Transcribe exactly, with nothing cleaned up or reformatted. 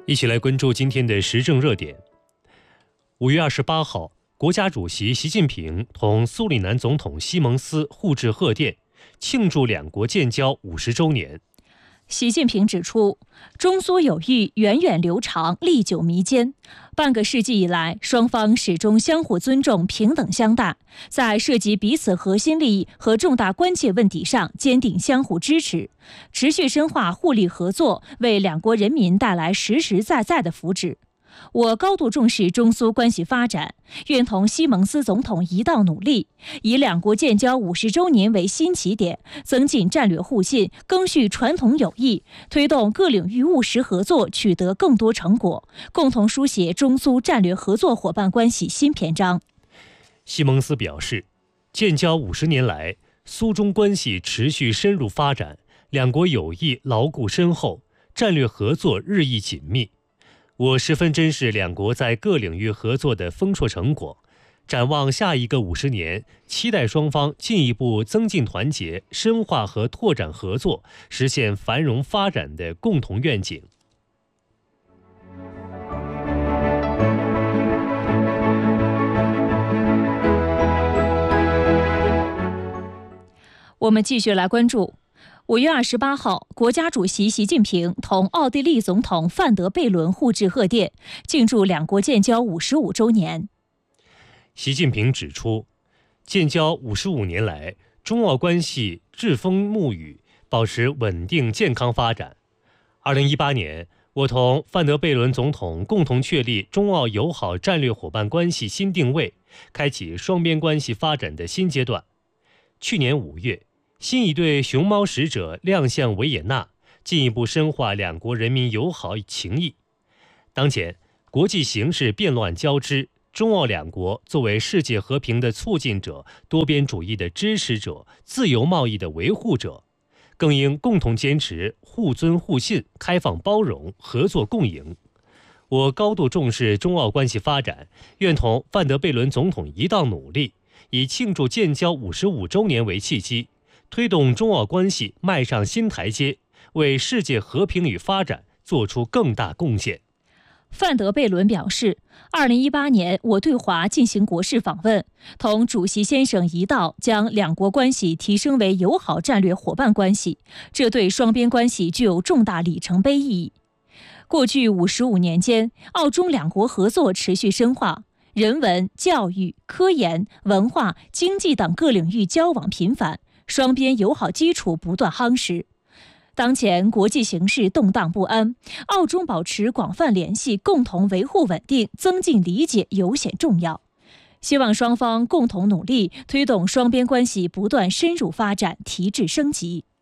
一起来关注今天的时政热点。五月二十八号，国家主席习近平同苏里南总统西蒙斯互致贺电，庆祝两国建交五十周年。 习近平指出，中苏友谊源远流长，历久弥坚。半个世纪以来，双方始终相互尊重、平等相待，在涉及彼此核心利益和重大关切问题上坚定相互支持，持续深化互利合作，为两国人民带来实实在在的福祉。我高度重视中苏关系发展，愿同西蒙斯总统一道努力，以两国建交五十周年为新起点，增进战略互信，赓续传统友谊，推动各领域务实合作取得更多成果，共同书写中苏战略合作伙伴关系新篇章。 西蒙斯表示，建交五十年来，苏中关系持续深入发展，两国友谊牢固深厚，战略合作日益紧密。我十分珍视两国在各领域合作的丰硕成果，展望下一个五十年，期待双方进一步增进团结，深化和拓展合作，实现繁荣发展的共同愿景。 我们继续来关注。五月二十八号，国家主席习近平同奥地利总统范德贝伦互致贺电，庆祝两国建交五十五周年。 习近平指出，建交五十五年来，中澳关系栉风沐雨，保持稳定健康发展。二零一八年，我同范德贝伦总统共同确立中澳友好战略伙伴关系新定位，开启双边关系发展的新阶段。去年五月，新一队熊猫使者亮相维也纳，进一步深化两国人民友好情谊。当前，国际形势变乱交织，中澳两国作为世界和平的促进者、多边主义的支持者、自由贸易的维护者，更应共同坚持互尊互信、开放包容、合作共赢。我高度重视中澳关系发展，愿同范德贝伦总统一道努力，以庆祝建交五十五周年为契机，推动中澳关系迈上新台阶，为世界和平与发展做出更大贡献。 范德贝伦表示，二零一八年我对华进行国事访问，同主席先生一道将两国关系提升为友好战略伙伴关系，这对双边关系具有重大里程碑意义。过去五十五年间，澳中两国合作持续深化，人文、教育、科研、文化、经济等各领域交往频繁，双边友好基础不断夯实。当前国际形势动荡不安，澳中保持广泛联系，共同维护稳定，增进理解尤显重要。希望双方共同努力，推动双边关系不断深入发展，提质升级。